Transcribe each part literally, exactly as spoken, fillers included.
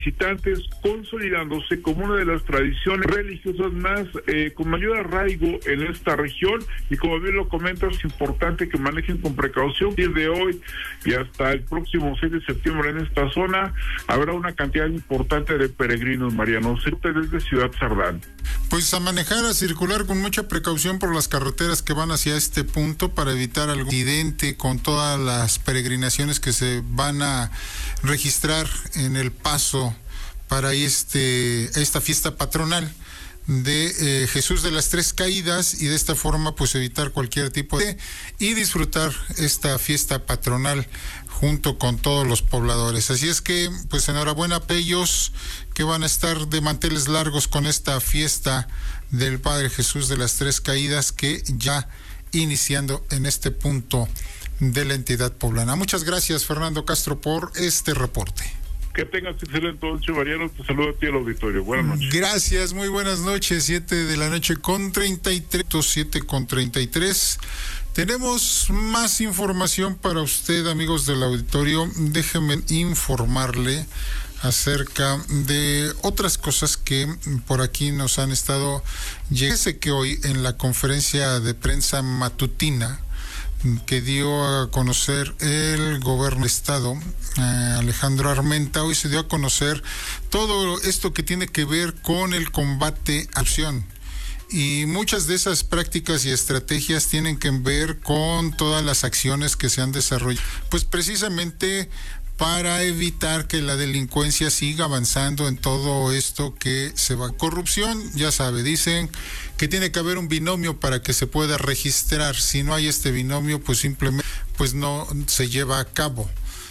visitantes, consolidándose como una de las tradiciones religiosas más eh, con mayor arraigo en esta región. Y como bien lo comentas, es importante que manejen con precaución. Desde hoy y hasta el próximo seis de septiembre en esta zona habrá una cantidad importante de peregrinos, Mariano, desde Ciudad Cerdán. Pues a manejar, a circular con mucha precaución por las carreteras que van hacia este punto para evitar algún accidente con todas las peregrinaciones que se van a registrar en el paso para este esta fiesta patronal de eh, Jesús de las Tres Caídas, y de esta forma pues evitar cualquier tipo de y disfrutar esta fiesta patronal junto con todos los pobladores. Así es que pues enhorabuena a ellos que van a estar de manteles largos con esta fiesta del Padre Jesús de las Tres Caídas, que ya iniciando en este punto de la entidad poblana. Muchas gracias, Fernando Castro, por este reporte. Que tengas excelente noche, Mariano. Te saludo a ti al auditorio. Buenas noches. Gracias, muy buenas noches. Siete de la noche con treinta y tres, siete con treinta y tres. Tenemos más información para usted, amigos del auditorio. Déjeme informarle acerca de otras cosas que por aquí nos han estado llegando. Fíjese que hoy en la conferencia de prensa matutina que dio a conocer el gobierno de estado, eh, Alejandro Armenta, hoy se dio a conocer todo esto que tiene que ver con el combate a la corrupción. Y muchas de esas prácticas y estrategias tienen que ver con todas las acciones que se han desarrollado, pues precisamente para evitar que la delincuencia siga avanzando en todo esto que se va. Corrupción, ya sabe, dicen que tiene que haber un binomio para que se pueda registrar. Si no hay este binomio, pues simplemente pues no se lleva a cabo.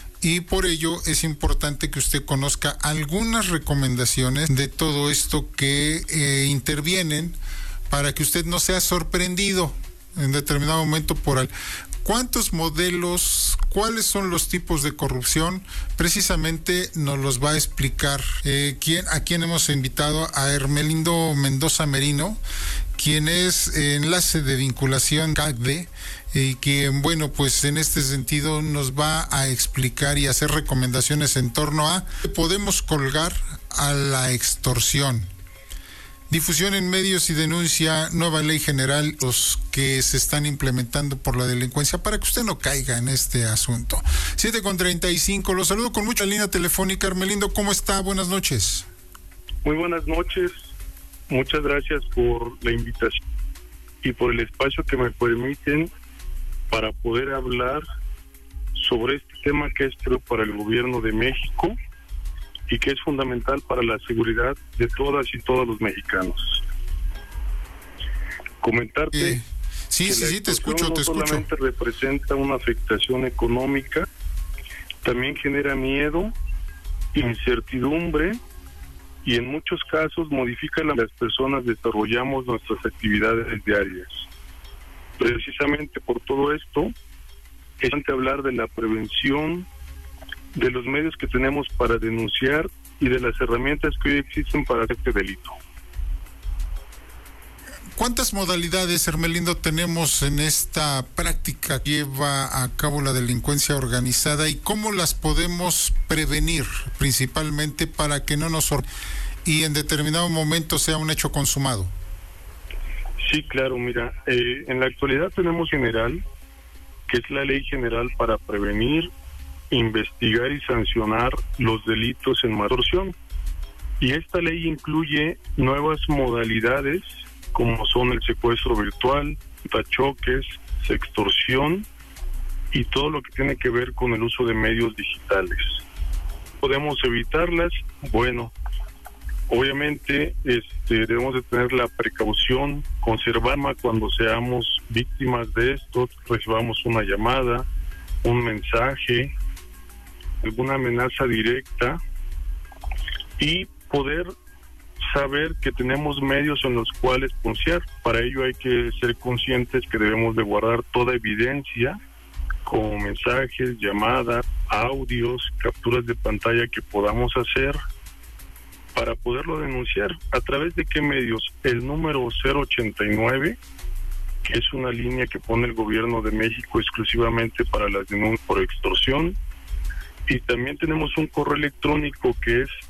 Y por ello es importante que usted conozca algunas recomendaciones de todo esto que eh, intervienen, para que usted no sea sorprendido en determinado momento por al... ¿Cuántos modelos, cuáles son los tipos de corrupción? Precisamente nos los va a explicar eh, quién, a quien hemos invitado, a Hermelindo Mendoza Merino, quien es enlace de vinculación C A C D, y quien, bueno, pues en este sentido nos va a explicar y hacer recomendaciones en torno a podemos colgar a la extorsión. Difusión en medios y denuncia, nueva ley general, los que se están implementando por la delincuencia, para que usted no caiga en este asunto. siete con treinta y cinco, los saludo con mucha línea telefónica. Hermelindo, ¿cómo está? Buenas noches. Muy buenas noches, muchas gracias por la invitación y por el espacio que me permiten para poder hablar sobre este tema que es creo para el gobierno de México y que es fundamental para la seguridad de todas y todos los mexicanos. Comentarte eh, sí, que sí, la sí, te escucho, no te escucho. solamente representa una afectación económica, también genera miedo, incertidumbre y en muchos casos modifica la las personas desarrollamos nuestras actividades diarias. Precisamente por todo esto, es importante hablar de la prevención, de los medios que tenemos para denunciar y de las herramientas que hoy existen para este delito. ¿Cuántas modalidades, Hermelindo, tenemos en esta práctica que lleva a cabo la delincuencia organizada y cómo las podemos prevenir, principalmente para que no nos y en determinado momento sea un hecho consumado? Sí, claro, mira, eh, en la actualidad tenemos general, que es la ley general para prevenir, investigar y sancionar los delitos en extorsión. Y esta ley incluye nuevas modalidades como son el secuestro virtual, choques, sextorsión y todo lo que tiene que ver con el uso de medios digitales. ¿Podemos evitarlas? Bueno, obviamente este, debemos de tener la precaución, conservar cuando seamos víctimas de esto, recibamos una llamada, un mensaje, alguna amenaza directa y poder saber que tenemos medios en los cuales confiar. Para ello hay que ser conscientes que debemos de guardar toda evidencia como mensajes, llamadas, audios, capturas de pantalla que podamos hacer para poderlo denunciar. ¿A través de qué medios? El número cero ochenta y nueve, que es una línea que pone el gobierno de México exclusivamente para las denuncias por extorsión. Y también tenemos un correo electrónico que es